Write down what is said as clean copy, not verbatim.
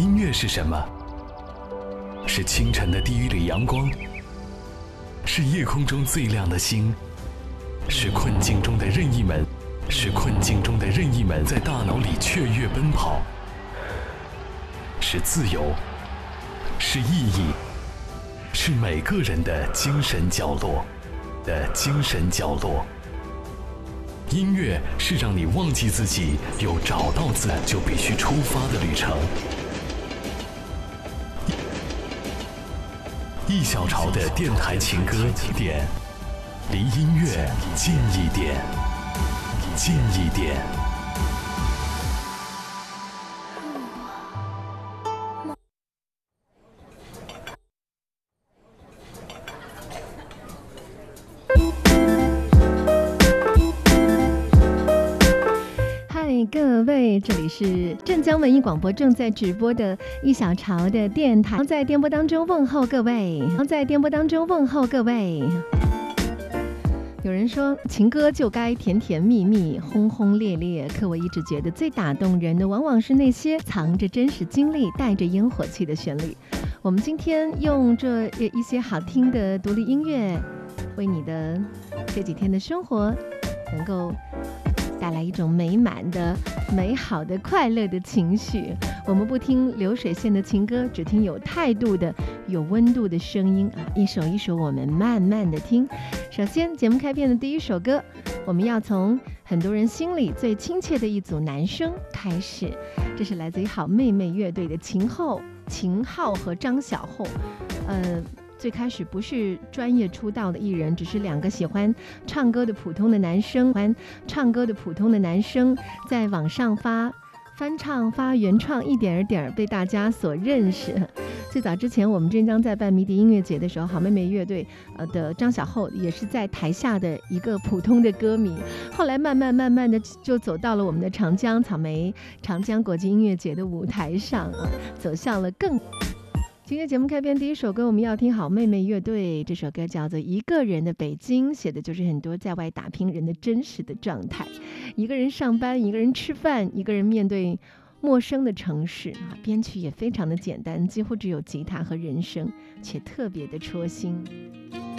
音乐是什么？是清晨的第一缕阳光，是夜空中最亮的星，是困境中的任意门，在大脑里雀跃奔跑，是自由，是意义，是每个人的精神角落。音乐是让你忘记自己又找到自己就必须出发的旅程。易小潮的电台情歌点，离音乐近一点。 各位，这里是镇江文艺广播正在直播的易小潮的电台，在电波当中问候各位。有人说情歌就该甜甜蜜蜜轰轰烈烈，可我一直觉得最打动人的往往是那些藏着真实经历带着烟火气的旋律。我们今天用这一些好听的独立音乐，为你的这几天的生活能够带来一种美满的美好的快乐的情绪。我们不听流水线的情歌，只听有态度的有温度的声音啊，一首一首我们慢慢的听。首先节目开篇的第一首歌，我们要从很多人心里最亲切的一组男生开始，这是来自于好妹妹乐队的秦昊和张小厚。最开始不是专业出道的艺人，只是两个喜欢唱歌的普通的男生，在网上翻唱发原创，一点儿点儿被大家所认识。最早之前我们镇江在办迷笛音乐节的时候，好妹妹乐队的张小厚也是在台下的一个普通的歌迷，后来慢慢的就走到了我们的长江国际音乐节的舞台上走向了今天节目开篇第一首歌，我们要听好妹妹乐队，这首歌叫做《一个人的北京》，写的就是很多在外打拼人的真实的状态。一个人上班，一个人吃饭，一个人面对陌生的城市编曲也非常的简单，几乎只有吉他和人声，却特别的戳心。